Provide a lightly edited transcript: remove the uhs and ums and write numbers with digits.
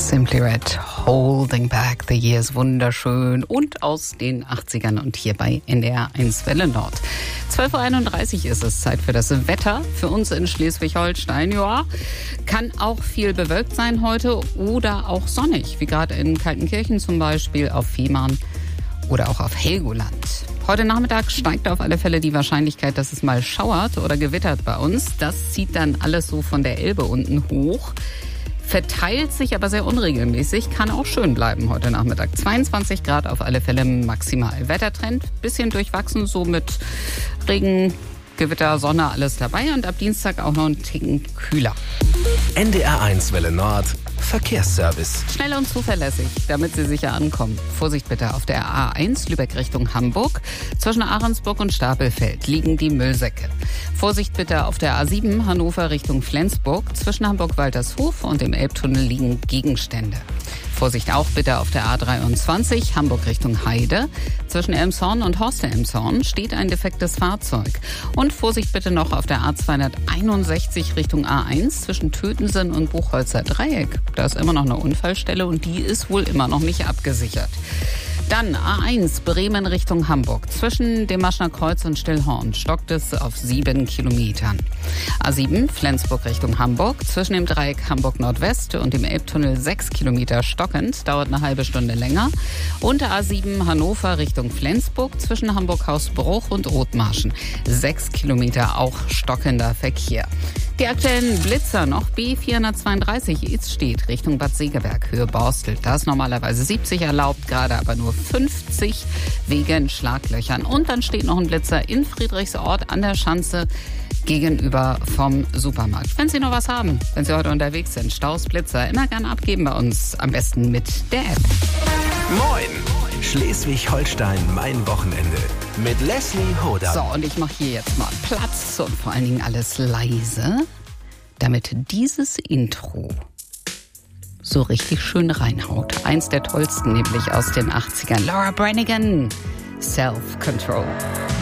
Simply Red, Holding Back the Years, wunderschön und aus den 80ern und hier bei NDR 1 Welle Nord. 12.31 Uhr ist es, Zeit für das Wetter. Für uns in Schleswig-Holstein, ja, kann auch viel bewölkt sein heute oder auch sonnig, wie gerade in Kaltenkirchen zum Beispiel, auf Fehmarn oder auch auf Helgoland. Heute Nachmittag steigt auf alle Fälle die Wahrscheinlichkeit, dass es mal schauert oder gewittert bei uns. Das zieht dann alles so von der Elbe unten hoch. Verteilt sich aber sehr unregelmäßig, kann auch schön bleiben heute Nachmittag. 22 Grad auf alle Fälle maximal. Wettertrend, bisschen durchwachsen, so mit Regen, Gewitter, Sonne, alles dabei. Und ab Dienstag auch noch ein Ticken kühler. NDR 1 Welle Nord, Verkehrsservice. Schnell und zuverlässig, damit Sie sicher ankommen. Vorsicht bitte auf der A1 Lübeck Richtung Hamburg. Zwischen Ahrensburg und Stapelfeld liegen die Müllsäcke. Vorsicht bitte auf der A7 Hannover Richtung Flensburg. Zwischen Hamburg-Waltershof und dem Elbtunnel liegen Gegenstände. Vorsicht auch bitte auf der A23 Hamburg Richtung Heide. Zwischen Elmshorn und Horste-Elmshorn steht ein defektes Fahrzeug. Und Vorsicht bitte noch auf der A261 Richtung A1 zwischen Tötensen und Buchholzer Dreieck. Da ist immer noch eine Unfallstelle und die ist wohl immer noch nicht abgesichert. Dann A1 Bremen Richtung Hamburg. Zwischen dem Maschner Kreuz und Stillhorn stockt es auf 7 Kilometern. A7 Flensburg Richtung Hamburg. Zwischen dem Dreieck Hamburg Nordwest und dem Elbtunnel 6 Kilometer stockend. Dauert eine halbe Stunde länger. Und A7 Hannover Richtung Flensburg. Zwischen Hamburg-Hausbruch und Rotmarschen. 6 Kilometer auch stockender Verkehr. Die aktuellen Blitzer noch. B432 Idstedt Richtung Bad Segeberg, Höhe Borstel. Da ist normalerweise 70 erlaubt, gerade aber nur 50 wegen Schlaglöchern. Und dann steht noch ein Blitzer in Friedrichsort an der Schanze gegenüber vom Supermarkt. Wenn Sie noch was haben, wenn Sie heute unterwegs sind, Staus, Blitzer, immer gerne abgeben bei uns. Am besten mit der App. Moin! Schleswig-Holstein, mein Wochenende. Mit Leslie Hoda. So, und ich mache hier jetzt mal Platz und vor allen Dingen alles leise, damit dieses Intro so richtig schön reinhaut. Eins der tollsten, nämlich aus den 80ern. Laura Branigan, Self-Control.